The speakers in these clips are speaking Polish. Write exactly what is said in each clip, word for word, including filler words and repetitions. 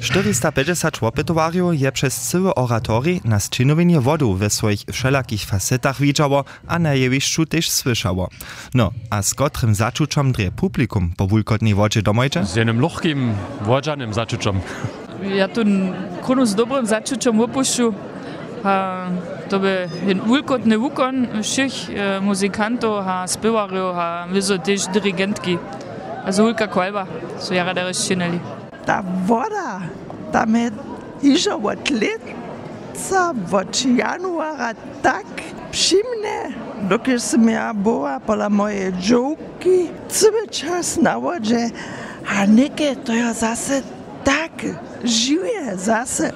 czterysta pięćdziesiąt opytowariów je przez cały oratorii na sczynowienie wodu we swoich wszelakich facetach widziało, a na jewiszczu też słyszało. No, a z kotrym zaczuczom drie publikum po wulkotnej wodzie domojcze? Z jednym lochkim, wodzanym zaczuczom. Ja tu kronu z dobrym zaczuczom opuszczu. A to by ten wulkotny wukon všich e, muzykantów, a spiewarów, a wyso też dirigentki. Also Hulka Kolba, so jara da rozčinili. Ta voda, tam je išo od leca, od januara tak přimne, dokud jsem ja bola pola moje džovky, celý čas na vodě. A neke to je zase tak žije, zase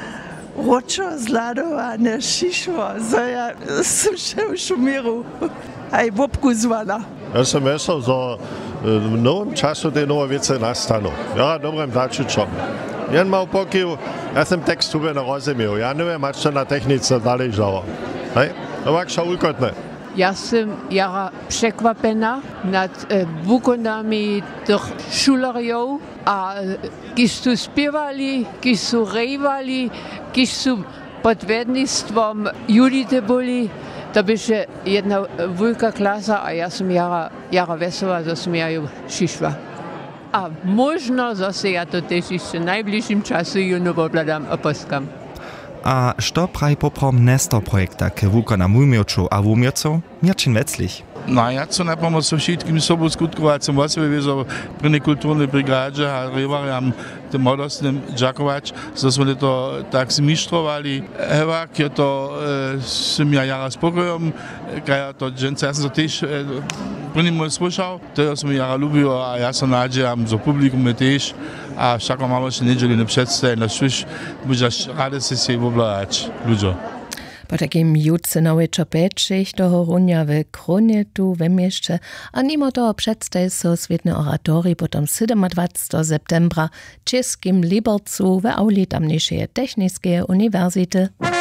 ročo zladované šišlo, so ja jsem še v šumíru, aj vopku zvala. Ja som myslel, že v novom času tie nové veci nastanú. Ja dobrým začučom. Jen mal pokiv, ja som text tube nerozumel. Ja neviem, až to na technice záležalo. Hej? To tak šo ulkotné. Ja som jara překvapená nad e, wukonami tych šulerjov a kiž su spievali, kiž su rejvali, kiž su pod vednistvom Judite boli. To byše jedna veľká klasa a ja som jara, jara veselá, že som ja ju šišla. A možno zase ja to tež ešte v najbližším času ju novobladám a poskam. A što praj poprom Nestor projekta k wukonam umioču a umiocov? Mirčin Wetzlich. No ja co najpomoc so všetkým sobu skutkovať som vlastne vyviezol pri nekultúrnej brigáde a rejvariam tým mladostným ďakovať, že sme to tak zmištrovali. Hevak je to e, som ja jara spokojom, kaj to dženca, ja som to tiež e, pri ním môj slušal, to ja som jara ľúbil a ja som nádejam, že publikum je tiež a všako malo ešte nedželi nepředstaviť, na šuš budeš rade si si obľadať ľuďo. Po takim jucenowej czopeczych toho runia w kronie tu we mieście, a mimo toho przedstawi so swietne oratorii potom dwudziestego siódmego septembra w czeskim Libercu w auli tamniejszej technicznej uniwersytety.